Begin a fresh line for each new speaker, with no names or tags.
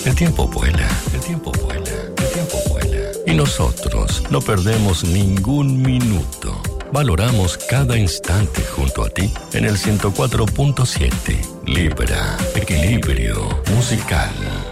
El tiempo vuela, el tiempo vuela, el tiempo vuela. Y nosotros no perdemos ningún minuto. Valoramos cada instante junto a ti en el 104.7. Libra, equilibrio musical.